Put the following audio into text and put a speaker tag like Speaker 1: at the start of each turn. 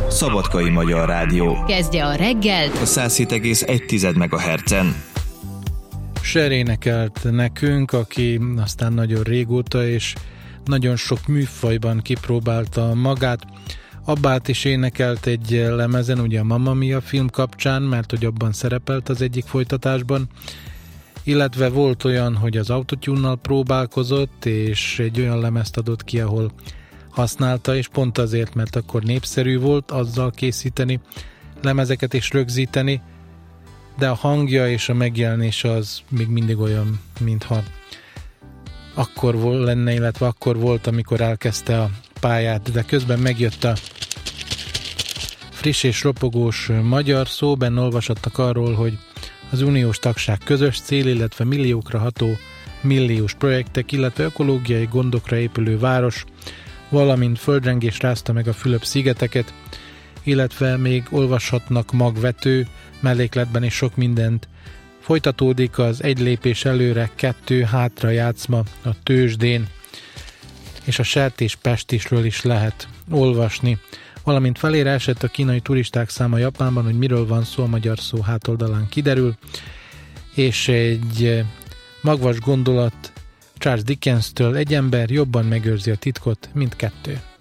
Speaker 1: Szabadkai Magyar Rádió.
Speaker 2: Kezdje a reggelt
Speaker 1: a 107,1 MHz-en.
Speaker 3: Cher énekelt nekünk, aki aztán nagyon régóta és nagyon sok műfajban kipróbálta magát. Abbát is énekelt egy lemezen, ugye a Mamma Mia film kapcsán, mert hogy abban szerepelt az egyik folytatásban, illetve volt olyan, hogy az autotune-nal próbálkozott, és egy olyan lemezt adott ki, ahol használta, és pont azért, mert akkor népszerű volt azzal készíteni lemezeket és rögzíteni, de a hangja és a megjelenés az még mindig olyan, mintha akkor lenne, illetve akkor volt, amikor elkezdte a pályát, de közben megjött a friss és ropogós magyar szó, benne olvashattak arról, hogy az uniós tagság közös cél, illetve milliókra ható milliós projektek, illetve ökológiai gondokra épülő város, valamint földrengés rázta meg a Fülöp-szigeteket, illetve még olvashatnak magvető mellékletben is sok mindent. Folytatódik az egy lépés előre, 2 hátra játszma a tőzsdén, és a sertéspestisről is lehet olvasni. Valamint felére esett a kínai turisták száma Japánban, hogy miről van szó, a magyar szó hátoldalán kiderül, és egy magvas gondolat Charles Dickenstől: egy ember jobban megőrzi a titkot, mint 2.